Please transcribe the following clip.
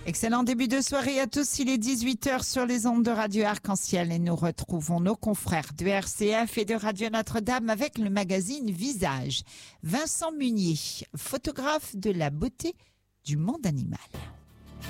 Excellent début de soirée à tous. Il est 18h sur les ondes de Radio Arc-en-Ciel et nous retrouvons nos confrères de RCF et de Radio Notre-Dame avec le magazine Visage. Vincent Munier, photographe de la beauté du monde animal.